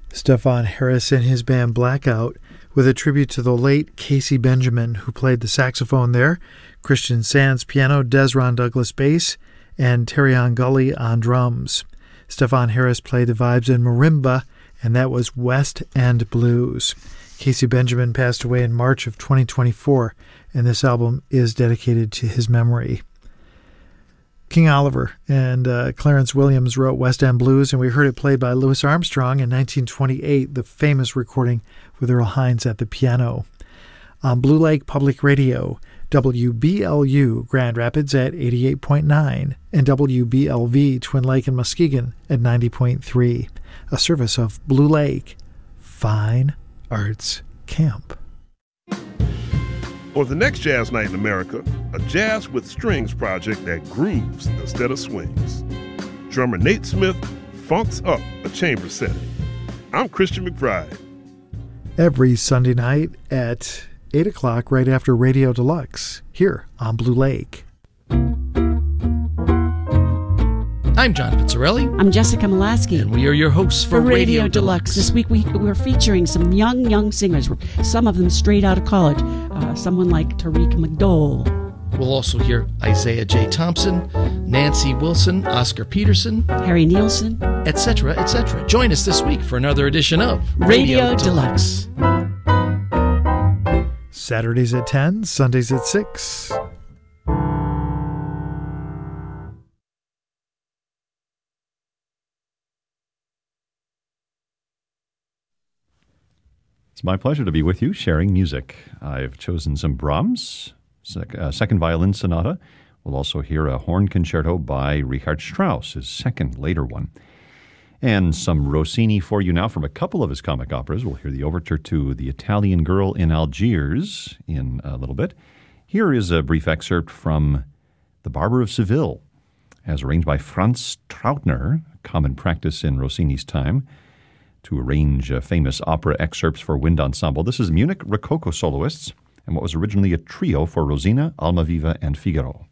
Stefan Harris and his band Blackout, with a tribute to the late Casey Benjamin, who played the saxophone there, Christian Sands piano, Desron Douglas bass, and Terrion Gully on drums. Stefan Harris played the vibes in marimba, and that was West End Blues. Casey Benjamin passed away in March of 2024, and this album is dedicated to his memory. King Oliver and Clarence Williams wrote West End Blues, and we heard it played by Louis Armstrong in 1928, the famous recording with Earl Hines at the piano. On Blue Lake Public Radio, WBLU Grand Rapids at 88.9 and WBLV Twin Lake and Muskegon at 90.3, a service of Blue Lake Fine Arts Camp. For the next Jazz Night in America, a jazz with strings project that grooves instead of swings. Drummer Nate Smith funks up a chamber setting. I'm Christian McBride. Every Sunday night at 8 o'clock, right after Radio Deluxe, here on Blue Lake. I'm John Pizzarelli. I'm Jessica Molaski. And we are your hosts for Radio Deluxe. This week we're featuring some young singers, some of them straight out of college. Someone like Tariq McDowell. We'll also hear Isaiah J. Thompson, Nancy Wilson, Oscar Peterson, Harry Nielsen, etc., etc. Join us this week for another edition of Radio Deluxe. Saturdays at 10, Sundays at 6. It's my pleasure to be with you, sharing music. I've chosen some Brahms, second violin sonata. We'll also hear a horn concerto by Richard Strauss, his second later one. And some Rossini for you now from a couple of his comic operas. We'll hear the overture to The Italian Girl in Algiers in a little bit. Here is a brief excerpt from The Barber of Seville, as arranged by Franz Trautner, a common practice in Rossini's time, to arrange famous opera excerpts for wind ensemble. This is Munich Rococo soloists, and what was originally a trio for Rosina, Almaviva, and Figaro.